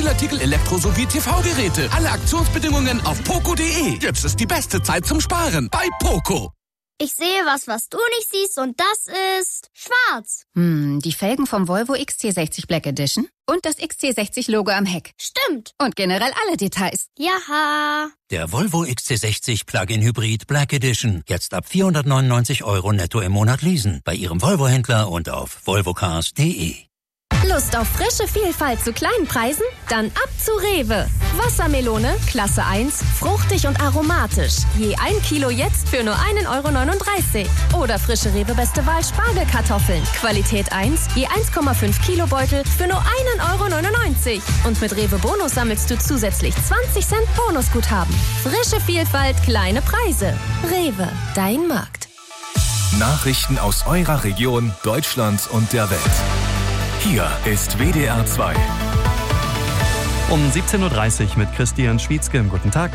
Spieleartikel, Elektro- sowie TV-Geräte. Alle Aktionsbedingungen auf poco.de. Jetzt ist die beste Zeit zum Sparen bei Poco. Ich sehe was du nicht siehst und das ist schwarz. Die Felgen vom Volvo XC60 Black Edition und das XC60-Logo am Heck. Stimmt. Und generell alle Details. Jaha. Der Volvo XC60 Plug-in Hybrid Black Edition. Jetzt ab 499 € netto im Monat leasen. Bei Ihrem Volvo-Händler und auf volvocars.de. Lust auf frische Vielfalt zu kleinen Preisen? Dann ab zu Rewe. Wassermelone, Klasse 1, fruchtig und aromatisch. Je 1 Kilo jetzt für nur 1,39 €. Oder frische Rewe Beste Wahl Spargelkartoffeln. Qualität 1, je 1,5 Kilo Beutel für nur 1,99 €. Und mit Rewe Bonus sammelst du zusätzlich 20 Cent Bonusguthaben. Frische Vielfalt, kleine Preise. Rewe, dein Markt. Nachrichten aus eurer Region, Deutschland und der Welt. Hier ist WDR 2. Um 17.30 Uhr mit Christian Schwietzke. Guten Tag.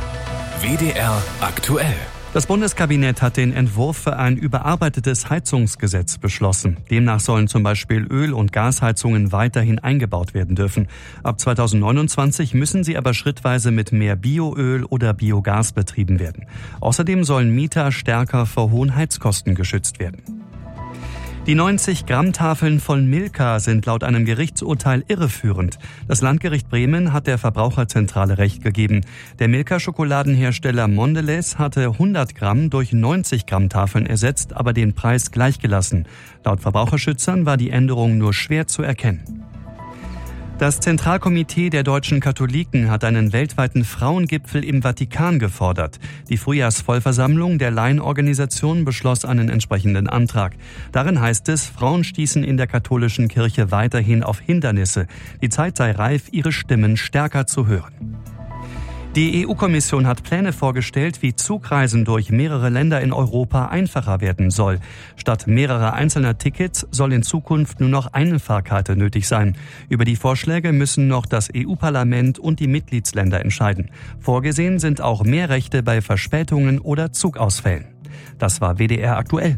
WDR aktuell. Das Bundeskabinett hat den Entwurf für ein überarbeitetes Heizungsgesetz beschlossen. Demnach sollen zum Beispiel Öl- und Gasheizungen weiterhin eingebaut werden dürfen. Ab 2029 müssen sie aber schrittweise mit mehr Bioöl oder Biogas betrieben werden. Außerdem sollen Mieter stärker vor hohen Heizkosten geschützt werden. Die 90-Gramm-Tafeln von Milka sind laut einem Gerichtsurteil irreführend. Das Landgericht Bremen hat der Verbraucherzentrale Recht gegeben. Der Milka-Schokoladenhersteller Mondelez hatte 100 Gramm durch 90-Gramm-Tafeln ersetzt, aber den Preis gleichgelassen. Laut Verbraucherschützern war die Änderung nur schwer zu erkennen. Das Zentralkomitee der deutschen Katholiken hat einen weltweiten Frauengipfel im Vatikan gefordert. Die Frühjahrsvollversammlung der Laienorganisation beschloss einen entsprechenden Antrag. Darin heißt es, Frauen stießen in der katholischen Kirche weiterhin auf Hindernisse. Die Zeit sei reif, ihre Stimmen stärker zu hören. Die EU-Kommission hat Pläne vorgestellt, wie Zugreisen durch mehrere Länder in Europa einfacher werden soll. Statt mehrerer einzelner Tickets soll in Zukunft nur noch eine Fahrkarte nötig sein. Über die Vorschläge müssen noch das EU-Parlament und die Mitgliedsländer entscheiden. Vorgesehen sind auch mehr Rechte bei Verspätungen oder Zugausfällen. Das war WDR aktuell.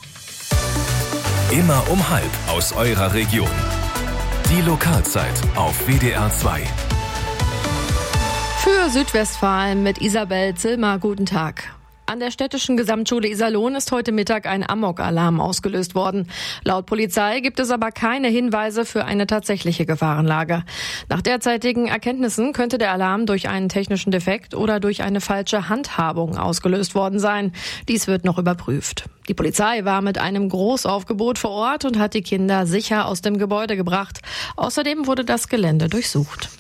Immer um 12:30 aus eurer Region. Die Lokalzeit auf WDR 2. Für Südwestfalen mit Isabel Zillmer, guten Tag. An der städtischen Gesamtschule Iserlohn ist heute Mittag ein Amok-Alarm ausgelöst worden. Laut Polizei gibt es aber keine Hinweise für eine tatsächliche Gefahrenlage. Nach derzeitigen Erkenntnissen könnte der Alarm durch einen technischen Defekt oder durch eine falsche Handhabung ausgelöst worden sein. Dies wird noch überprüft. Die Polizei war mit einem Großaufgebot vor Ort und hat die Kinder sicher aus dem Gebäude gebracht. Außerdem wurde das Gelände durchsucht.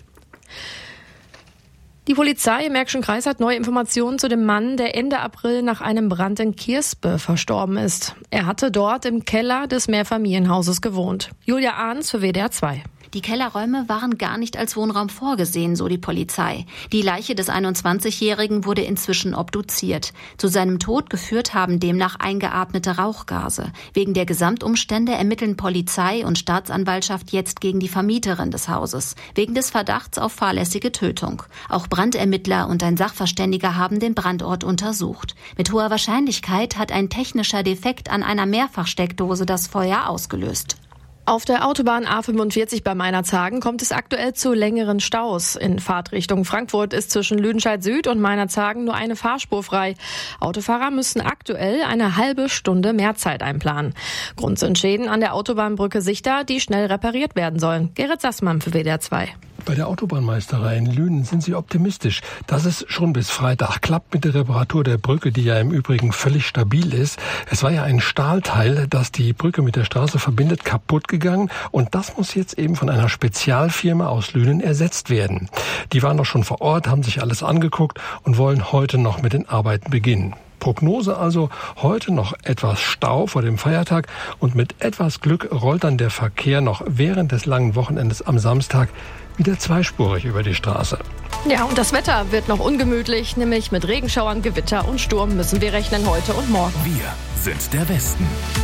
Die Polizei im Märkischen Kreis hat neue Informationen zu dem Mann, der Ende April nach einem Brand in Kierspe verstorben ist. Er hatte dort im Keller des Mehrfamilienhauses gewohnt. Julia Ahns für WDR 2. Die Kellerräume waren gar nicht als Wohnraum vorgesehen, so die Polizei. Die Leiche des 21-Jährigen wurde inzwischen obduziert. Zu seinem Tod geführt haben demnach eingeatmete Rauchgase. Wegen der Gesamtumstände ermitteln Polizei und Staatsanwaltschaft jetzt gegen die Vermieterin des Hauses, wegen des Verdachts auf fahrlässige Tötung. Auch Brandermittler und ein Sachverständiger haben den Brandort untersucht. Mit hoher Wahrscheinlichkeit hat ein technischer Defekt an einer Mehrfachsteckdose das Feuer ausgelöst. Auf der Autobahn A45 bei Meinerzhagen kommt es aktuell zu längeren Staus. In Fahrtrichtung Frankfurt ist zwischen Lüdenscheid Süd und Meinerzhagen nur eine Fahrspur frei. Autofahrer müssen aktuell eine halbe Stunde mehr Zeit einplanen. Grund sind Schäden an der Autobahnbrücke Sichter, die schnell repariert werden sollen. Gerrit Sassmann für WDR 2. Bei der Autobahnmeisterei in Lünen sind sie optimistisch, dass es schon bis Freitag klappt mit der Reparatur der Brücke, die ja im Übrigen völlig stabil ist. Es war ja ein Stahlteil, das die Brücke mit der Straße verbindet, kaputt gegangen und das muss jetzt eben von einer Spezialfirma aus Lünen ersetzt werden. Die waren doch schon vor Ort, haben sich alles angeguckt und wollen heute noch mit den Arbeiten beginnen. Prognose also, heute noch etwas Stau vor dem Feiertag und mit etwas Glück rollt dann der Verkehr noch während des langen Wochenendes am Samstag wieder zweispurig über die Straße. Ja, und das Wetter wird noch ungemütlich, nämlich mit Regenschauern, Gewitter und Sturm müssen wir rechnen heute und morgen. Wir sind der Westen.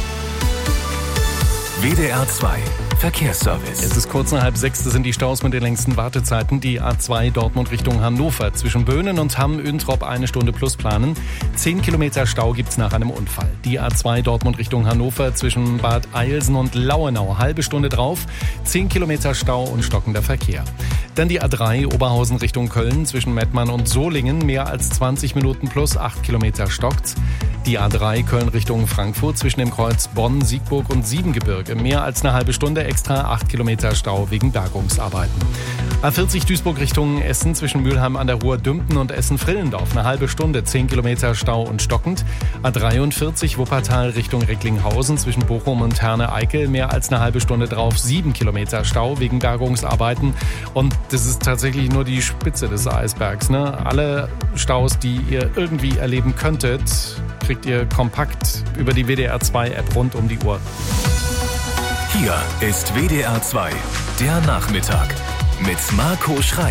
WDR 2 Verkehrsservice. Es ist kurz nach 5:30, sind die Staus mit den längsten Wartezeiten. Die A2 Dortmund Richtung Hannover. Zwischen Böhnen und Hamm-Üntrop 1 Stunde plus planen. 10 Kilometer Stau gibt's nach einem Unfall. Die A2 Dortmund Richtung Hannover zwischen Bad Eilsen und Lauenau. Halbe Stunde drauf. 10 Kilometer Stau und stockender Verkehr. Dann die A3 Oberhausen Richtung Köln zwischen Mettmann und Solingen. Mehr als 20 Minuten plus 8 Kilometer stockt's. Die A3 Köln Richtung Frankfurt zwischen dem Kreuz Bonn, Siegburg und Siebengebirge. Mehr als eine halbe Stunde extra 8 Kilometer Stau wegen Bergungsarbeiten. A40 Duisburg Richtung Essen zwischen Mülheim an der Ruhr, Dümpten und Essen-Frillendorf. Eine halbe Stunde, 10 Kilometer Stau und stockend. A43 Wuppertal Richtung Recklinghausen zwischen Bochum und Herne-Eickel. Mehr als eine halbe Stunde drauf, 7 Kilometer Stau wegen Bergungsarbeiten. Und das ist tatsächlich nur die Spitze des Eisbergs, ne? Alle Staus, die ihr irgendwie erleben könntet, kriegt ihr kompakt über die WDR 2 App rund um die Uhr. Hier ist WDR 2, der Nachmittag mit Marco Schreil.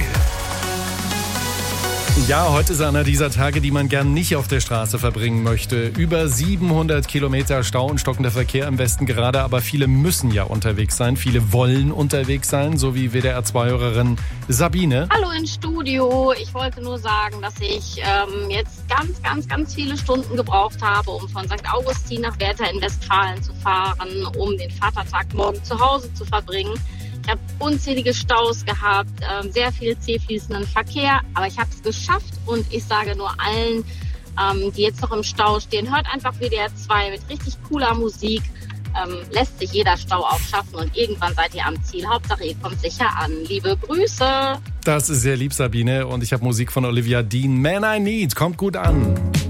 Ja, heute ist einer dieser Tage, die man gern nicht auf der Straße verbringen möchte. Über 700 Kilometer Stau und stockender Verkehr im Westen gerade, aber viele müssen ja unterwegs sein. Viele wollen unterwegs sein, so wie WDR-2-Hörerin Sabine. Hallo ins Studio. Ich wollte nur sagen, dass ich jetzt ganz viele Stunden gebraucht habe, um von St. Augustin nach Werther in Westfalen zu fahren, um den Vatertag morgen zu Hause zu verbringen. Ich habe unzählige Staus gehabt, sehr viel zähfließenden Verkehr, aber ich habe es geschafft und ich sage nur allen, die jetzt noch im Stau stehen, hört einfach WDR 2 mit richtig cooler Musik, lässt sich jeder Stau auch schaffen und irgendwann seid ihr am Ziel. Hauptsache ihr kommt sicher an. Liebe Grüße. Das ist sehr lieb, Sabine, und ich habe Musik von Olivia Dean. Man I Need, kommt gut an.